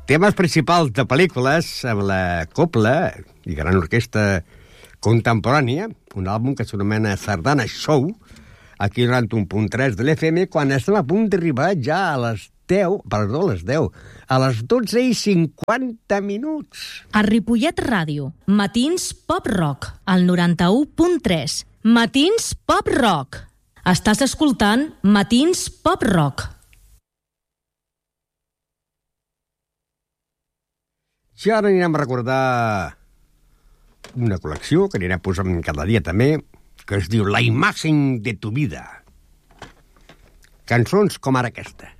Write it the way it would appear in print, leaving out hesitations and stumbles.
Temes principals de pel·lícules amb la Copla i Gran Orquestra Contemporània, un àlbum que s'anomena Sardana Show, aquí 91.3 de l'FM, quan estem a punt d'arribar ja a les 10, perdó, a les 10, a les 12:50 minuts. A Ripollet Ràdio, Matins Pop Rock, al 91.3. Matins Pop Rock. Estàs escoltant Matins Pop Rock. I ara anirem a recordar una col·lecció que anirem posant cada dia també, que es diu La imagen de tu vida. Cançons com ara aquesta.